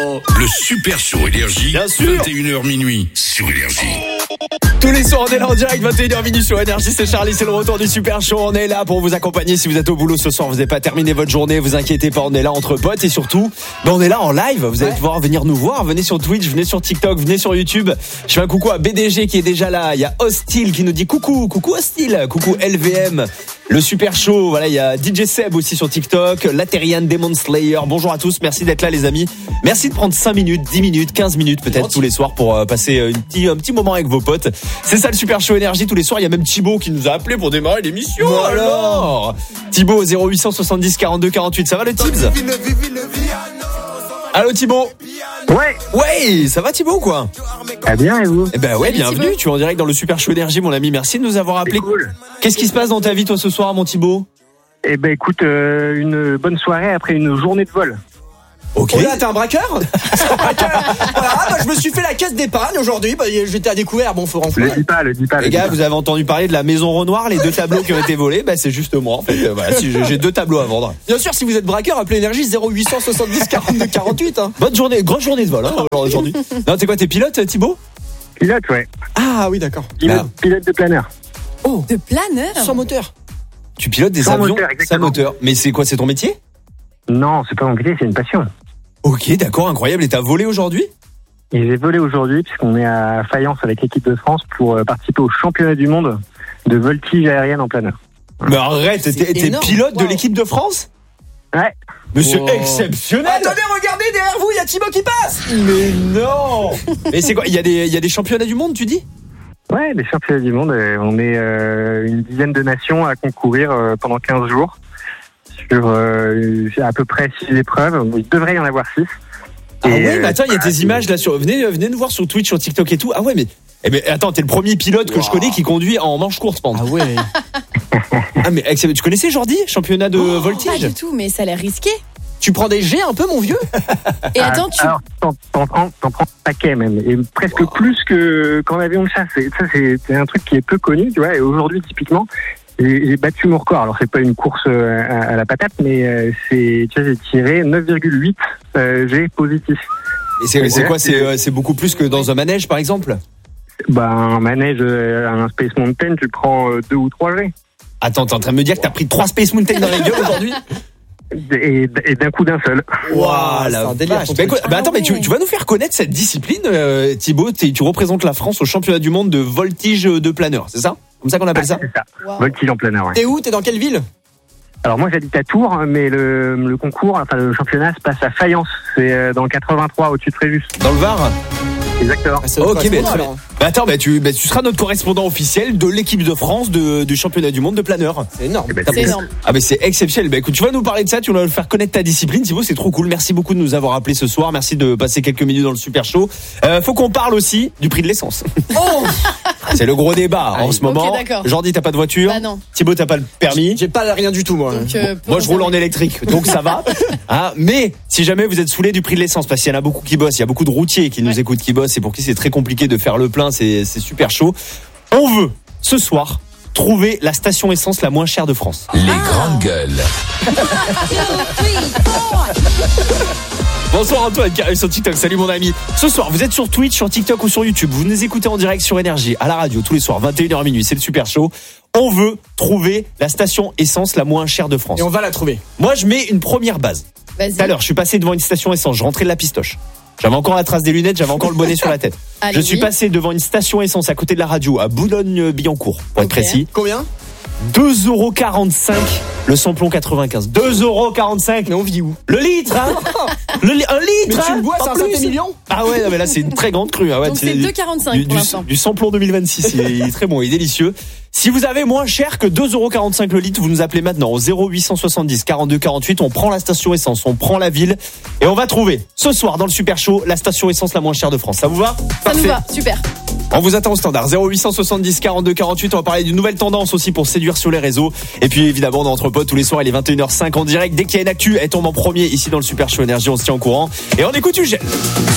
Le Super Show Énergie. Bien sûr. 21h minuit sur Énergie. Tous les soirs, on est là en direct, 21h minuit sur Énergie. C'est Charlie, c'est le retour du Super Show. On est là pour vous accompagner. Si vous êtes au boulot ce soir, vous n'avez pas terminé votre journée, vous inquiétez pas, on est là entre potes. Et surtout, on est là en live. Vous allez pouvoir venir nous voir. Venez sur Twitch, venez sur TikTok, venez sur YouTube. Je fais un coucou à BDG qui est déjà là. Il y a Hostile qui nous dit coucou Hostile, coucou LVM. Le Super Show, voilà, il y a DJ Seb aussi sur TikTok, Laterian, Demon Slayer. Bonjour à tous, merci d'être là les amis. Merci de prendre 5 minutes, 10 minutes, 15 minutes peut-être tous les soirs pour passer un petit moment avec vos potes. C'est ça le Super Show Énergie tous les soirs. Il y a même Thibaut qui nous a appelé pour démarrer l'émission. Alors Thibaut 0870 42 48, ça va le Tibbs? Allô Thibaut? Ouais, ça va Thibaut quoi? Ah bien et vous? Eh ben ouais, bienvenue, tu es en direct dans le Super Show Énergie mon ami, merci de nous avoir appelé. Cool. Qu'est-ce qui se passe dans ta vie toi ce soir mon Thibaut? Eh ben écoute, une bonne soirée après une journée de vol. Ok. Oh là, t'es un braqueur? Voilà, bah, je me suis fait la caisse d'épargne aujourd'hui. Bah, j'étais à découvert. Bon, faut rentrer. Le dis pas. Les gars, vous avez entendu parler de la maison Renoir, les 2 tableaux qui ont été volés? Bah, c'est juste moi, en fait. Voilà, si j'ai 2 tableaux à vendre. Bien sûr, si vous êtes braqueur, appelez Énergie 0870 42 48. Hein. Bonne journée, grosse journée de vol, hein, aujourd'hui. Non, t'es quoi, t'es pilote, Thibaut? Pilote, ouais. Ah oui, d'accord. Pilote de planeur. Oh, De planeur? sans moteur. Tu pilotes des Sans avions moteur, exactement. sans moteur. Mais c'est quoi, c'est ton métier? Non, c'est pas mon métier, c'est une passion. Ok, d'accord, incroyable. Et t'as volé aujourd'hui? Et j'ai volé aujourd'hui puisqu'on est à Fayence avec l'équipe de France pour participer au championnat du monde de voltige aérienne en planeur. Mais arrête, t'es énorme. pilote de Wow. l'équipe de France? Ouais. Mais c'est Wow. exceptionnel! Attendez, regardez derrière vous, il y a Thibaut qui passe. Mais non! Mais c'est quoi? Il y a des championnats du monde, tu dis? Ouais, les championnats du monde, on est une dizaine de nations à concourir pendant 15 jours sur à peu près 6 épreuves. Il devrait y en avoir 6. Ah ouais, mais attends, il y a tes images là sur. Venez nous voir sur Twitch, sur TikTok et tout. Ah ouais, mais. Eh ben attends, t'es le premier pilote que je connais qui conduit en manche courte, Panda. Ah ouais. Ah mais tu connaissais Jordi, championnat de Pas voltige? du tout, mais ça a l'air risqué. Tu prends des jets un peu, mon vieux? Et attends, Alors, t'en prends un paquet même, et presque plus que qu'en avion de chasse. C'est un truc qui est peu connu, tu vois. Et aujourd'hui, typiquement, j'ai battu mon record. Alors, c'est pas une course à la patate, mais j'ai tiré 9,8 G positif. Et c'est quoi? C'est beaucoup plus que dans un manège, par exemple? Un manège, un Space Mountain, tu prends 2 ou 3 G. Attends, t'es en train de me dire que t'as pris 3 Space Mountain dans la gueule aujourd'hui? Et d'un coup d'un seul. Waouh, c'est un délire, ton Bah, truc. attends, mais tu vas nous faire connaître cette discipline, Thibaut. Tu représentes la France au championnat du monde de voltige de planeur, c'est ça? Comme ça qu'on appelle ça? C'est ça. Wow. Voltige en planeur, ouais. T'es où? T'es dans quelle ville? Alors moi j'habite à Tours, mais le concours, enfin le championnat se passe à Fayence. C'est dans le 83 au-dessus de Fréjus. Dans le Var? Exactement. Ah, ça doit Ok, mais correspondre, très alors. bien. Bah attends, tu seras notre correspondant officiel de l'équipe de France du championnat du monde de planeur. C'est énorme. Eh ben, C'est énorme. Ah mais c'est exceptionnel. Bah écoute, tu vas nous parler de ça, tu vas nous faire connaître ta discipline, Thibaut, c'est trop cool. Merci beaucoup de nous avoir appelés ce soir. Merci de passer quelques minutes dans le Super Show. Faut qu'on parle aussi du prix de l'essence. Oh, C'est le gros débat en ce moment. d'accord. Jordi, t'as pas de voiture? Bah non. Thibaut, t'as pas le permis? j'ai pas rien du tout, moi. Donc, Moi, je roule en électrique, donc ça va. Ah, mais si jamais vous êtes saoulé du prix de l'essence, parce qu'il y en a beaucoup qui bossent, il y a beaucoup de routiers qui nous écoutent, qui bossent, et pour qui c'est très compliqué de faire le plein, c'est super chaud. On veut, ce soir, trouver la station essence la moins chère de France. Les grandes gueules. Bonsoir Antoine qui arrive sur TikTok, salut mon ami. Ce soir, vous êtes sur Twitch, sur TikTok ou sur YouTube. Vous nous écoutez en direct sur Énergie, à la radio, tous les soirs, 21h minuit, c'est le Super Show. On veut trouver la station essence la moins chère de France. Et on va la trouver. Moi, je mets une première base. Vas-y. Tout à l'heure, je suis passé devant une station essence, je rentrais de la pistoche. J'avais encore la trace des lunettes, j'avais encore le bonnet sur la tête. Je Allez-y. suis passé devant une station essence à côté de la radio, à Boulogne-Billancourt, pour être Ok. précis. Combien? 2,45€ le samplon 95. 2,45€. Mais on vit où? Le litre, hein? Un Mais litre, tu hein, le bois, en c'est un plus. Saint-Émilion? Ah ouais, non, mais là, c'est une très grande crue. Ah ouais, Donc c'est 2,45 pour l'instant. du samplon 2026. Il est très bon, il est délicieux. Si vous avez moins cher que 2,45€ le litre, vous nous appelez maintenant au 0870 42 48. On prend la station essence, on prend la ville et on va trouver ce soir dans le Super Show la station essence la moins chère de France. Ça vous va? Ça nous va, super. On vous attend au standard 0870 42 48. On va parler d'une nouvelle tendance aussi pour séduire sur les réseaux. Et puis évidemment, dans Entre Potes, tous les soirs, il est 21h05 en direct. Dès qu'il y a une actu, elle tombe en premier ici dans le Super Show Énergie. On se tient au courant. Et on écoute Ugel.